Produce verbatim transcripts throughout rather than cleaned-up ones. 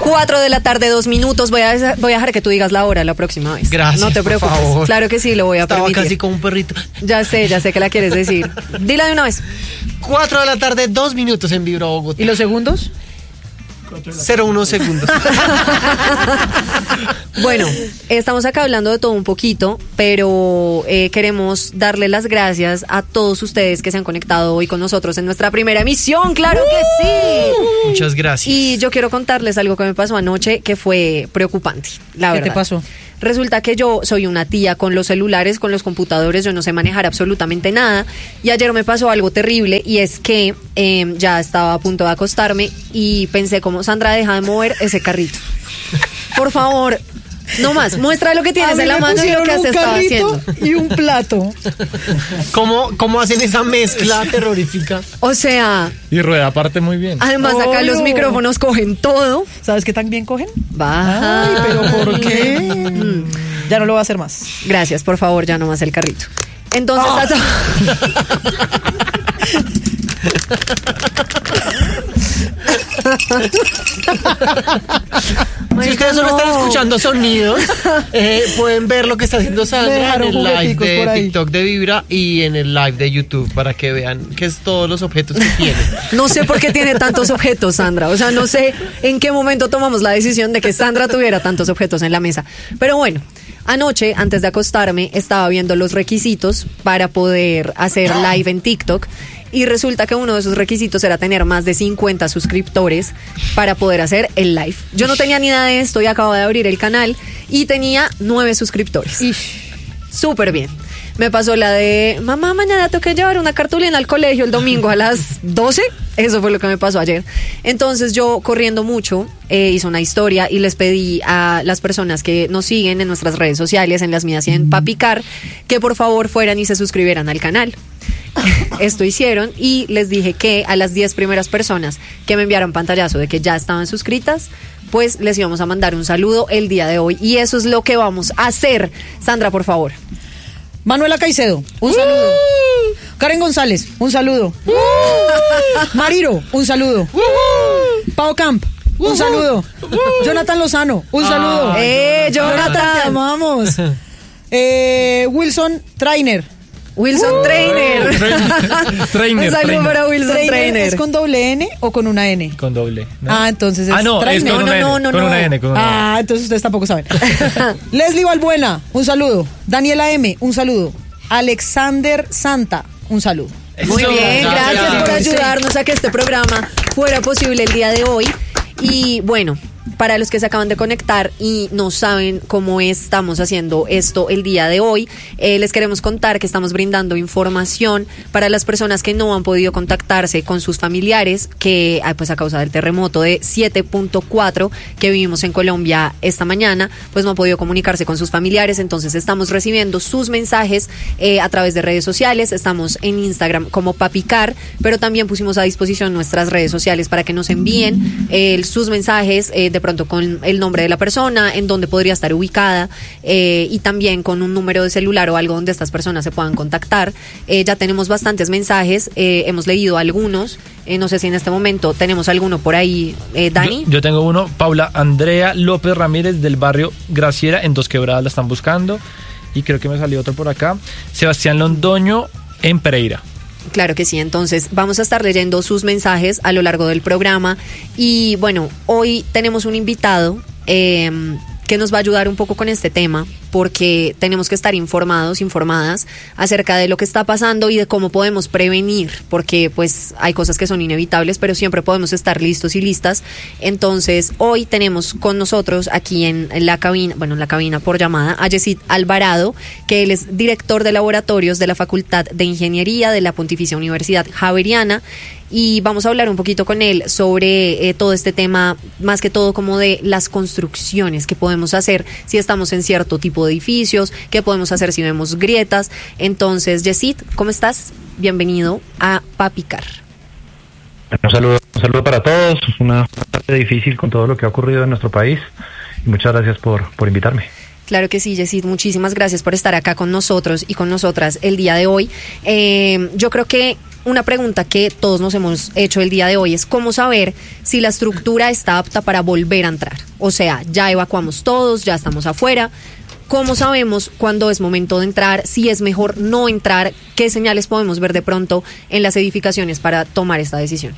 Cuatro de la tarde, dos minutos. Voy a, voy a dejar que tú digas la hora la próxima vez. Gracias. No te preocupes. Por favor. Claro que sí, lo voy a Estaba permitir. casi como un perrito. Ya sé, ya sé que la quieres decir. Dila de una vez. Cuatro de la tarde, dos minutos en Vibra Bogotá. ¿Y los segundos? Cero uno segundos. Bueno, estamos acá hablando de todo un poquito, pero eh, queremos darle las gracias a todos ustedes que se han conectado hoy con nosotros en nuestra primera emisión. ¡Claro que sí! Muchas gracias. Y yo quiero contarles algo que me pasó anoche que fue preocupante, la verdad. ¿Qué te pasó? Resulta que yo soy una tía con los celulares, con los computadores, yo no sé manejar absolutamente nada. Y ayer me pasó algo terrible y es que eh, ya estaba a punto de acostarme y pensé como, Sandra, deja de mover ese carrito. Por favor, no más, muestra lo que tienes en la mano y lo que has estado haciendo. Y un plato. ¿Cómo, ¿Cómo hacen esa mezcla terrorífica? O sea, Y rueda aparte muy bien. además acá Obvio. los micrófonos cogen todo. ¿Sabes qué tan bien cogen? Baja. Ay, pero ¿por qué? Ya no lo voy a hacer más. Gracias, por favor, ya no más el carrito. Entonces, Si ustedes solo están escuchando sonidos, eh, pueden ver lo que está haciendo Sandra en Dejaron el live jugueticos de por ahí. TikTok de Vibra y en el live de YouTube para que vean que es todos los objetos que tiene. no sé por qué tiene tantos objetos, Sandra. O sea, no sé en qué momento tomamos la decisión de que Sandra tuviera tantos objetos en la mesa. Pero bueno, anoche, antes de acostarme, estaba viendo los requisitos para poder hacer live en TikTok. Y resulta que uno de esos requisitos era tener más de cincuenta suscriptores para poder hacer el live. Yo no tenía ni idea de esto y acabo de abrir el canal y tenía nueve suscriptores. Súper bien. Me pasó la de, mamá, mañana tengo que llevar una cartulina al colegio el domingo a las doce. Eso fue lo que me pasó ayer. Entonces yo, corriendo mucho, eh, hice una historia y les pedí a las personas que nos siguen en nuestras redes sociales, en las mías y en Papicar, que por favor fueran y se suscribieran al canal. Esto hicieron y les dije que a las diez primeras personas que me enviaran pantallazo de que ya estaban suscritas, pues les íbamos a mandar un saludo el día de hoy. Y eso es lo que vamos a hacer. Sandra, por favor. Manuela Caicedo, un saludo. Karen González, un saludo. Mariro, un saludo. Pau Camp, un saludo. Jonathan Lozano, un saludo. ¡Eh, Jonathan, te Jonathan! amamos. Eh, Wilson Trainer. Wilson Trainer. Trainer, Un saludo trainer. para Wilson Trainer. ¿Es con doble N o con una N? Con doble. ¿no? Ah, entonces es Ah, no, es Trainer. con No, una no, N. no, con no. una N, con una N. Ah, entonces ustedes tampoco saben. Leslie Balbuena, un saludo. Daniela M, un saludo. Alexander Santa, un saludo. Muy Eso, bien, gracias. gracias por ayudarnos a que este programa fuera posible el día de hoy. Y bueno, para los que se acaban de conectar y no saben cómo estamos haciendo esto el día de hoy, eh, les queremos contar que estamos brindando información para las personas que no han podido contactarse con sus familiares, que ah, pues a causa del terremoto de siete punto cuatro que vivimos en Colombia esta mañana, pues no han podido comunicarse con sus familiares. Entonces estamos recibiendo sus mensajes eh, a través de redes sociales. Estamos en Instagram como Papicar, pero también pusimos a disposición nuestras redes sociales para que nos envíen eh, sus mensajes eh, de pronto con el nombre de la persona, en donde podría estar ubicada, eh, y también con un número de celular o algo donde estas personas se puedan contactar. Eh, ya tenemos bastantes mensajes, eh, hemos leído algunos, eh, no sé si en este momento tenemos alguno por ahí, eh, Dani. Yo, yo tengo uno, Paula Andrea López Ramírez del barrio Graciera, en Dos Quebradas la están buscando, y creo que me salió otro por acá, Sebastián Londoño en Pereira. Claro que sí, entonces vamos a estar leyendo sus mensajes a lo largo del programa y bueno, hoy tenemos un invitado eh, que nos va a ayudar un poco con este tema, porque tenemos que estar informados, informadas acerca de lo que está pasando y de cómo podemos prevenir, porque pues hay cosas que son inevitables, pero siempre podemos estar listos y listas. Entonces hoy tenemos con nosotros aquí en la cabina, bueno, en la cabina por llamada, a Yesid Alvarado, que él es director de laboratorios de la Facultad de Ingeniería de la Pontificia Universidad Javeriana, y vamos a hablar un poquito con él sobre eh, todo este tema, más que todo como de las construcciones que podemos hacer si estamos en cierto tipo de edificios, qué podemos hacer si vemos grietas. Entonces, Yesid, ¿cómo estás? Bienvenido a Papicar. Un saludo, un saludo para todos. Es una tarde difícil con todo lo que ha ocurrido en nuestro país y muchas gracias por, por invitarme. Claro que sí, Yesid, muchísimas gracias por estar acá con nosotros y con nosotras el día de hoy. Eh, yo creo que una pregunta que todos nos hemos hecho el día de hoy es cómo saber si la estructura está apta para volver a entrar. O sea, ya evacuamos todos, ya estamos afuera. ¿Cómo sabemos cuándo es momento de entrar? Si es mejor no entrar, ¿qué señales podemos ver de pronto en las edificaciones para tomar esta decisión?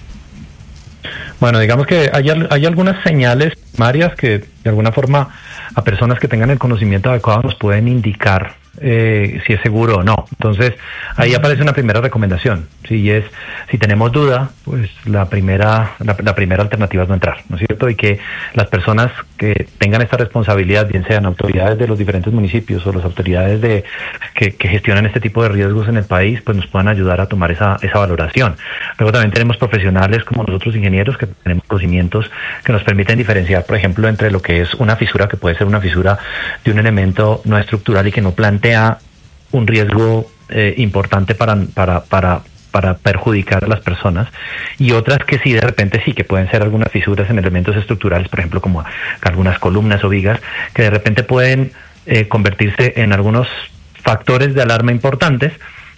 Bueno, digamos que hay, hay algunas señales primarias que de alguna forma a personas que tengan el conocimiento adecuado nos pueden indicar eh, si es seguro o no. Entonces, ahí aparece una primera recomendación, ¿sí? Y es, si tenemos duda, pues la primera la, la primera alternativa es no entrar, ¿no es cierto? Y que las personas que tengan esta responsabilidad, bien sean autoridades de los diferentes municipios o las autoridades de que, que gestionan este tipo de riesgos en el país, pues nos puedan ayudar a tomar esa, esa valoración. Luego también tenemos profesionales como nosotros ingenieros que tenemos conocimientos que nos permiten diferenciar, por ejemplo, entre lo que es una fisura, que puede ser una fisura de un elemento no estructural y que no plantea un riesgo eh, importante para, para, para, para perjudicar a las personas, y otras que sí, de repente sí, que pueden ser algunas fisuras en elementos estructurales, por ejemplo, como algunas columnas o vigas, que de repente pueden eh, convertirse en algunos factores de alarma importantes,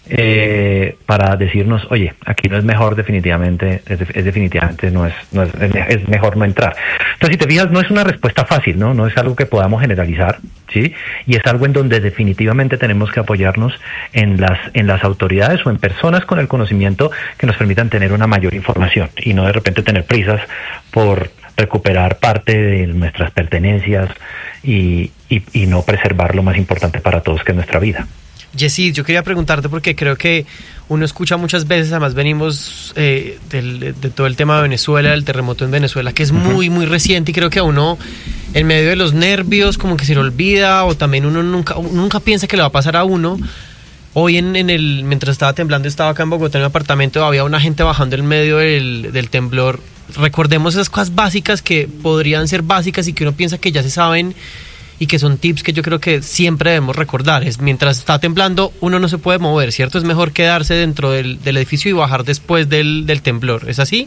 eh, para decirnos, oye, aquí no es mejor, definitivamente, es, es definitivamente no es, no es, es mejor no entrar. Entonces, si te fijas, no es una respuesta fácil, ¿no? No es algo que podamos generalizar, ¿sí? Y es algo en donde definitivamente tenemos que apoyarnos en las, en las autoridades o en personas con el conocimiento que nos permitan tener una mayor información y no de repente tener prisas por recuperar parte de nuestras pertenencias y, y, y no preservar lo más importante para todos, que es nuestra vida. Yesid, yo quería preguntarte porque creo que uno escucha muchas veces, además venimos eh, del, de todo el tema de Venezuela, del terremoto en Venezuela, que es muy, muy reciente, y creo que a uno, en medio de los nervios, como que se le olvida, o también uno nunca, uno nunca piensa que le va a pasar a uno. Hoy, en, en el mientras estaba temblando, estaba acá en Bogotá en un apartamento, había una gente bajando en medio del, del temblor. Recordemos esas cosas básicas que podrían ser básicas y que uno piensa que ya se saben, y que son tips que yo creo que siempre debemos recordar. Es, mientras está temblando, uno no se puede mover, ¿cierto? Es mejor quedarse dentro del, del edificio y bajar después del, del temblor. ¿Es así?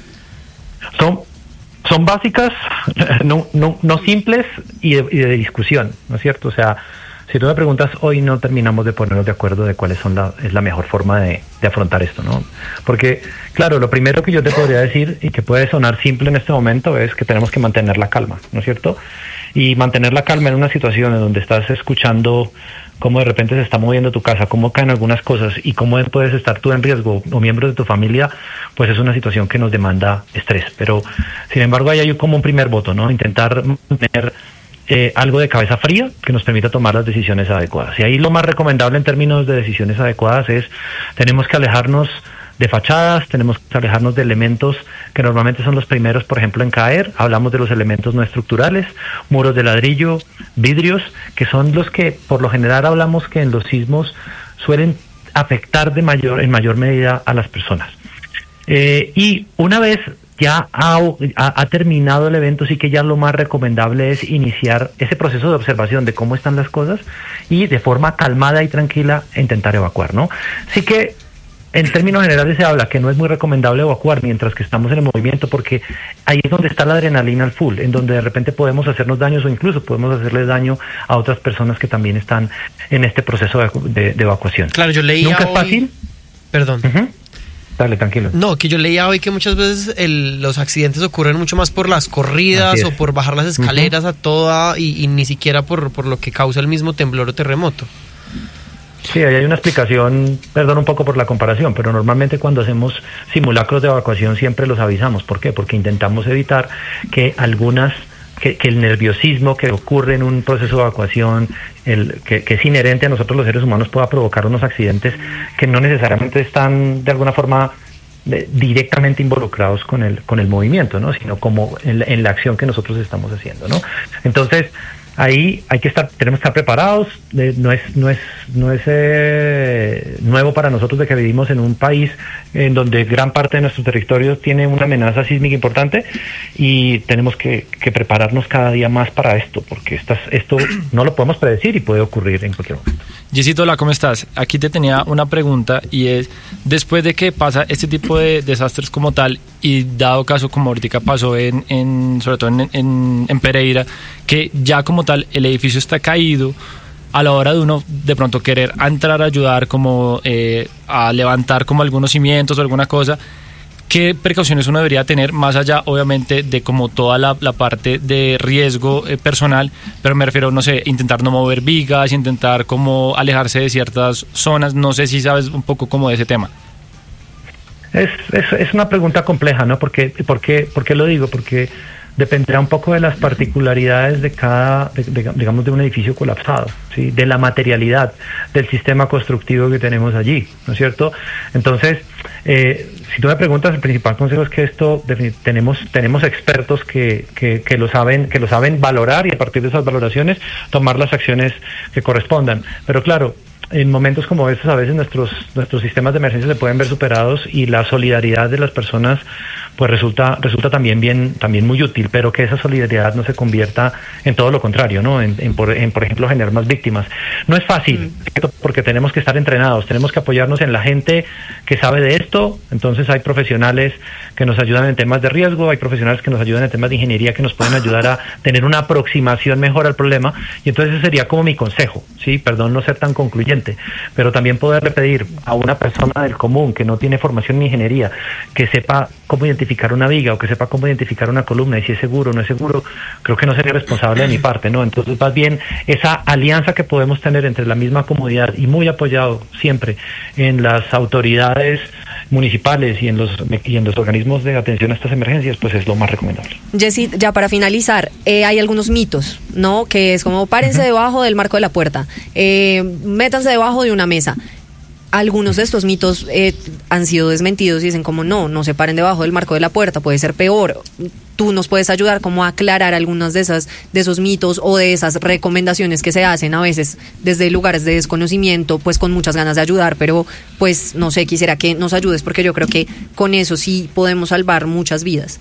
Son, son básicas, no, no, no simples y de, y de discusión, ¿no es cierto? O sea, si tú me preguntas, hoy no terminamos de ponernos de acuerdo de cuáles son la, es la mejor forma de, de afrontar esto, ¿no? Porque, claro, lo primero que yo te podría decir, y que puede sonar simple en este momento, es que tenemos que mantener la calma, ¿no es cierto? Y mantener la calma en una situación en donde estás escuchando cómo de repente se está moviendo tu casa, cómo caen algunas cosas y cómo puedes estar tú en riesgo o miembros de tu familia, pues es una situación que nos demanda estrés. Pero, sin embargo, ahí hay como un primer voto, ¿no? Intentar mantener eh, algo de cabeza fría que nos permita tomar las decisiones adecuadas. Y ahí lo más recomendable en términos de decisiones adecuadas es, tenemos que alejarnos de fachadas, tenemos que alejarnos de elementos que normalmente son los primeros, por ejemplo, en caer. Hablamos de los elementos no estructurales, muros de ladrillo, vidrios, que son los que por lo general hablamos que en los sismos suelen afectar de mayor en mayor medida a las personas. Eh, y una vez ya ha, ha, ha terminado el evento, sí que ya lo más recomendable es iniciar ese proceso de observación de cómo están las cosas y de forma calmada y tranquila intentar evacuar, ¿no? Sí que en términos generales se habla que no es muy recomendable evacuar mientras que estamos en el movimiento, porque ahí es donde está la adrenalina al full, en donde de repente podemos hacernos daños o incluso podemos hacerle daño a otras personas que también están en este proceso de, de, de evacuación. Claro, yo leía ¿Nunca hoy... es fácil? Perdón. Uh-huh. Dale, tranquilo. No, que yo leía hoy que muchas veces el, los accidentes ocurren mucho más por las corridas o por bajar las escaleras uh-huh. a toda y, y ni siquiera por, por lo que causa el mismo temblor o terremoto. Sí, ahí hay una explicación, perdón un poco por la comparación, pero normalmente cuando hacemos simulacros de evacuación siempre los avisamos. ¿Por qué? Porque intentamos evitar que algunas, que, que el nerviosismo que ocurre en un proceso de evacuación, el, que, que es inherente a nosotros los seres humanos, pueda provocar unos accidentes que no necesariamente están de alguna forma de, directamente involucrados con el, con el movimiento, ¿no? Sino como en la, en la acción que nosotros estamos haciendo, ¿no? Entonces, ahí hay que estar, tenemos que estar preparados. Eh, no es, no es, no es eh, nuevo para nosotros de que vivimos en un país en donde gran parte de nuestro territorio tiene una amenaza sísmica importante y tenemos que, que prepararnos cada día más para esto, porque estas, esto no lo podemos predecir y puede ocurrir en cualquier momento. Yesid, hola, ¿cómo estás? Aquí te tenía una pregunta y es, después de que pasa este tipo de desastres como tal y dado caso como ahorita pasó en, en sobre todo en, en, en Pereira, que ya como tal el edificio está caído, a la hora de uno de pronto querer entrar a ayudar como eh, a levantar como algunos cimientos o alguna cosa, ¿qué precauciones uno debería tener más allá obviamente de como toda la, la parte de riesgo eh, personal? Pero me refiero, no sé, intentar no mover vigas, intentar como alejarse de ciertas zonas, no sé si sabes un poco como de ese tema. Es, es, es una pregunta compleja, ¿no? Porque, ¿por qué, por qué lo digo? Porque dependerá un poco de las particularidades de cada, de, de, digamos, de un edificio colapsado, ¿sí? De la materialidad del sistema constructivo que tenemos allí, ¿no es cierto? Entonces, eh, si tú me preguntas, el principal consejo es que esto tenemos tenemos expertos que, que, que lo saben que lo saben valorar y a partir de esas valoraciones tomar las acciones que correspondan. Pero claro, en momentos como estos a veces nuestros nuestros sistemas de emergencia se pueden ver superados y la solidaridad de las personas pues resulta resulta también bien también muy útil, pero que esa solidaridad no se convierta en todo lo contrario, ¿no? En, en, por, en por ejemplo generar más víctimas. No es fácil, mm. porque tenemos que estar entrenados, tenemos que apoyarnos en la gente que sabe de esto. Entonces hay profesionales que nos ayudan en temas de riesgo, hay profesionales que nos ayudan en temas de ingeniería que nos pueden ayudar a tener una aproximación mejor al problema, y entonces ese sería como mi consejo, sí, perdón no ser tan concluyente, pero también poderle pedir a una persona del común que no tiene formación en ingeniería, que sepa cómo identificar una viga o que sepa cómo identificar una columna y si es seguro o no es seguro, creo que no sería responsable de mi parte, ¿no? Entonces más bien esa alianza que podemos tener entre la misma comunidad y muy apoyado siempre en las autoridades municipales y en los y en los organismos de atención a estas emergencias, pues es lo más recomendable. Jessy, ya para finalizar, eh, hay algunos mitos, ¿no? Que es como párense uh-huh. debajo del marco de la puerta, eh, métanse debajo de una mesa. Algunos de estos mitos eh, han sido desmentidos y dicen como no, no se paren debajo del marco de la puerta, puede ser peor. Tú nos puedes ayudar como a aclarar algunos de esas de esos mitos o de esas recomendaciones que se hacen a veces desde lugares de desconocimiento, pues con muchas ganas de ayudar, pero pues no sé, quisiera que nos ayudes porque yo creo que con eso sí podemos salvar muchas vidas.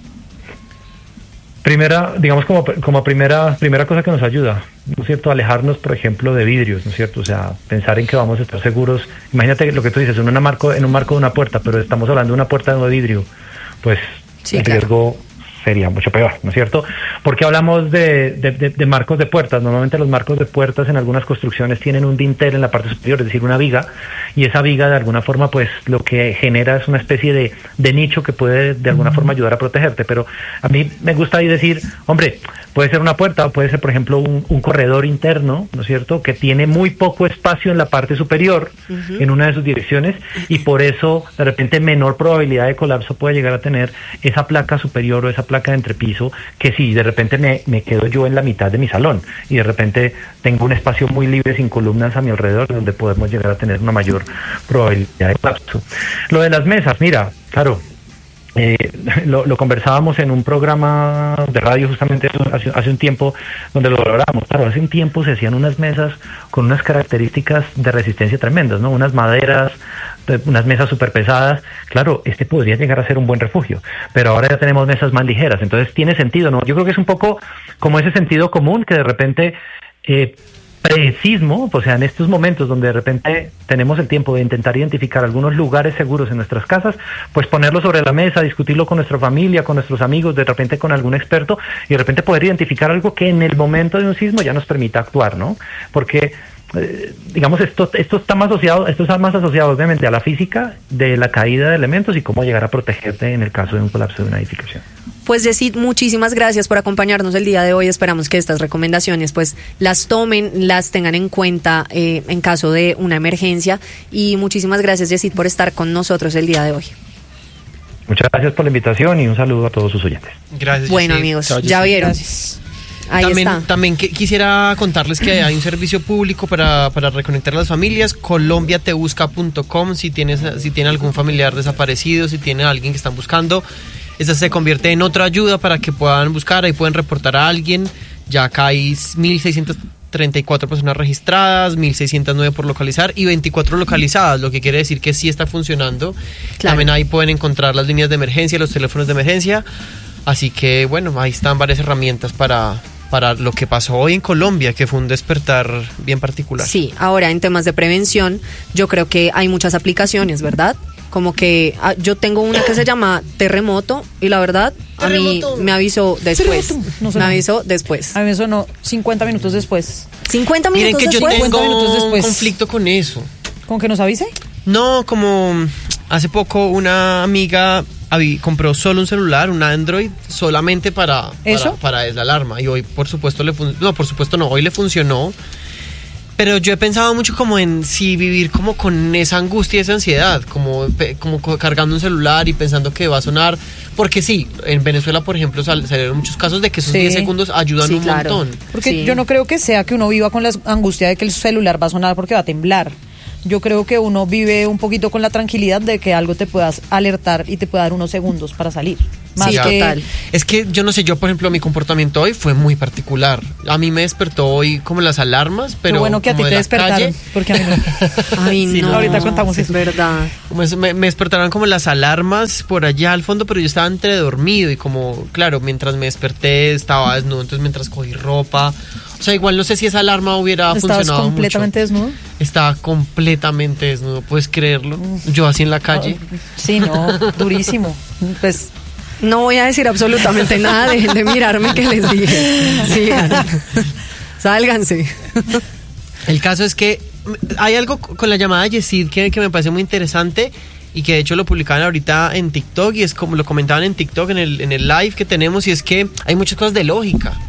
Primera, digamos como, como primera primera cosa que nos ayuda, ¿no es cierto? Alejarnos, por ejemplo, de vidrios, ¿no es cierto? O sea, pensar en que vamos a estar seguros. Imagínate lo que tú dices, en, una marco, en un marco de una puerta, pero estamos hablando de una puerta de vidrio, pues sí, el claro. riesgo sería mucho peor, ¿no es cierto? Porque hablamos de, de, de, de marcos de puertas. Normalmente los marcos de puertas en algunas construcciones tienen un dintel en la parte superior, es decir, una viga, y esa viga de alguna forma pues lo que genera es una especie de, de nicho que puede de alguna forma ayudar a protegerte. Pero a mí me gusta ahí decir, hombre, puede ser una puerta o puede ser, por ejemplo, un, un corredor interno, ¿no es cierto?, que tiene muy poco espacio en la parte superior, uh-huh. en una de sus direcciones, y por eso de repente menor probabilidad de colapso puede llegar a tener esa placa superior o esa placa de entrepiso, que si de repente me, me quedo yo en la mitad de mi salón y de repente tengo un espacio muy libre sin columnas a mi alrededor, donde podemos llegar a tener una mayor probabilidad de colapso. Lo de las mesas, mira, claro, Eh, lo, lo conversábamos en un programa de radio justamente hace, hace un tiempo donde lo valorábamos. Claro, hace un tiempo se hacían unas mesas con unas características de resistencia tremendas, ¿no? Unas maderas, unas mesas súper pesadas. Claro, este podría llegar a ser un buen refugio, pero ahora ya tenemos mesas más ligeras, entonces tiene sentido, ¿no? Yo creo que es un poco como ese sentido común que de repente eh, pre-sismo, o sea, en estos momentos donde de repente tenemos el tiempo de intentar identificar algunos lugares seguros en nuestras casas, pues ponerlo sobre la mesa, discutirlo con nuestra familia, con nuestros amigos, de repente con algún experto, y de repente poder identificar algo que en el momento de un sismo ya nos permita actuar, ¿no? Porque eh, digamos, esto esto está más asociado, esto está más asociado obviamente a la física de la caída de elementos y cómo llegar a protegerte en el caso de un colapso de una edificación. Pues Jessy, muchísimas gracias por acompañarnos el día de hoy. Esperamos que estas recomendaciones pues las tomen, las tengan en cuenta eh, en caso de una emergencia. Y muchísimas gracias, Jessy, por estar con nosotros el día de hoy. Muchas gracias por la invitación y un saludo a todos sus oyentes. Gracias. Bueno, Jessy. amigos, Chao, ya vieron. Gracias. Ahí también, está. También que, quisiera contarles que hay un servicio público para, para reconectar a las familias, colombia te busca punto com. Si tienes, si tiene algún familiar desaparecido, si tiene a alguien que están buscando, esta se convierte en otra ayuda para que puedan buscar, ahí pueden reportar a alguien. Ya acá hay mil seiscientas treinta y cuatro personas registradas, mil seiscientas nueve por localizar y veinticuatro localizadas, lo que quiere decir que sí está funcionando. Claro. También ahí pueden encontrar las líneas de emergencia, los teléfonos de emergencia. Así que bueno, ahí están varias herramientas para... para lo que pasó hoy en Colombia, que fue un despertar bien particular. Sí, ahora en temas de prevención, yo creo que hay muchas aplicaciones, ¿verdad? Como que ah, yo tengo una que se llama Terremoto y la verdad a mí Terremoto. me avisó después. Terremoto. No me sonó. avisó después. A mí me sonó cincuenta minutos después. cincuenta Miren minutos que yo después. cincuenta minutos tengo después. conflicto con eso. ¿Con que nos avise? No, como hace poco una amiga habi- compró solo un celular, un Android, solamente para, ¿Eso? para, para la alarma. Y hoy, por supuesto, le fun- no, por supuesto no, hoy le funcionó. Pero yo he pensado mucho como en si vivir como con esa angustia y esa ansiedad, como, pe- como co- cargando un celular y pensando que va a sonar. Porque sí, en Venezuela, por ejemplo, sal- salieron muchos casos de que esos Sí. diez segundos ayudan Sí, un claro. montón. Porque Sí. yo no creo que sea que uno viva con la angustia de que el celular va a sonar porque va a temblar. Yo creo que uno vive un poquito con la tranquilidad de que algo te puedas alertar y te pueda dar unos segundos para salir. Más Sí, que total. Es que yo no sé, yo por ejemplo mi comportamiento hoy fue muy particular. A mí me despertó hoy como las alarmas, pero Lo bueno que a ti como te de la despertaron, calle. porque a mí no. Ay, Sí, no. no. Ahorita contamos es eso. verdad. Como es- me, me despertaron como las alarmas por allá al fondo, pero yo estaba entre dormido y como, claro, mientras me desperté estaba desnudo, entonces mientras cogí ropa, o sea, igual no sé si esa alarma hubiera ¿Estabas funcionado completamente mucho. desnudo? Estaba completamente desnudo, ¿puedes creerlo? Yo así en la calle. Sí, no, durísimo. Pues No voy a decir absolutamente nada, dejen de mirarme que les dije. Sigan. Sálganse. El caso es que mm, hay algo c- con la llamada de Yesid que, que me parece muy interesante y que de hecho lo publicaban ahorita en TikTok y es como lo comentaban en TikTok en el, en el live que tenemos y es que hay muchas cosas de lógica.